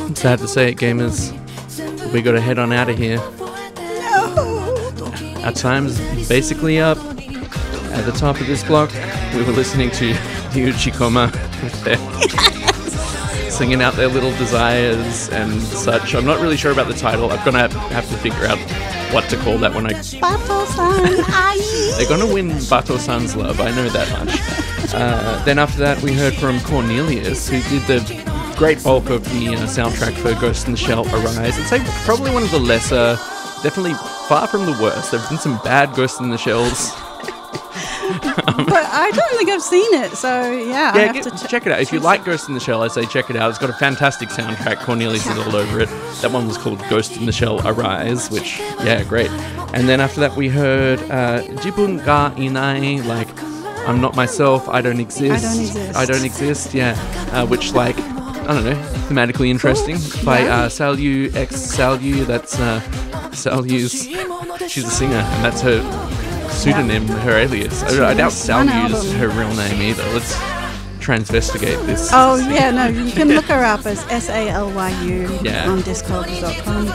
Sad to say it, gamers. We got to head on out of here. No. Our time's basically up. At the top of this block, we were listening to Ryuichi Koma singing out their little desires and such. I'm not really sure about the title. I'm gonna have to figure out what to call that when I... Bato-san, They're gonna win Bato-san's love, I know that much. Then after that, we heard from Cornelius, who did the great bulk of the soundtrack for Ghost in the Shell Arise. I'd say probably one of the lesser, definitely far from the worst. There have been some bad Ghost in the Shells. But I don't think I've seen it, so yeah, I have to check it out. If you like Ghost in the Shell, I say check it out. It's got a fantastic soundtrack. Cornelius is all over it. That one was called Ghost in the Shell Arise, which, yeah, great. And then after that, we heard Jibun ga inai, like, I'm not myself, I don't exist. I don't exist, yeah. Which, like, I don't know, thematically interesting. Cool. By Salyu X Salyu, that's Salyu's, she's a singer, and that's her pseudonym, her alias. I doubt Salyu's her real name either. Let's transvestigate this. Oh, yeah, no, you can look her up as SALYU on Discogs.com.